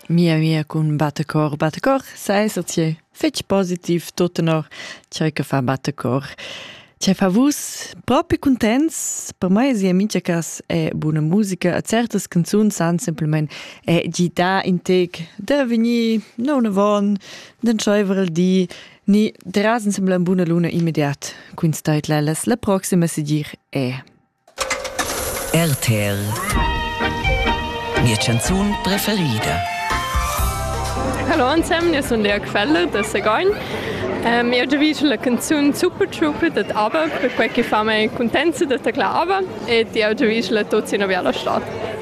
Mia cun battacor. Battacor sai esserci fetg positiv tot nor tgei che fa battacor. Tgei fa vus propi contents. Per me sia mincha cas è buona musica. A certas canzuns san sempliment è gita in tec da vegni non avon, d'en scheuver il di, ni derasen sembla una buona luna immediat. Quin stait lelles. La proxima segir è RTR. Mia canzun preferida. Hallo zusammen, ich bin Lea Gfeller, da Segain. Io già visto la canzone Super Trooper da ABBA, per cui che fa me contenta da clava e ti ho già visto la Tozzi Novella Stadt.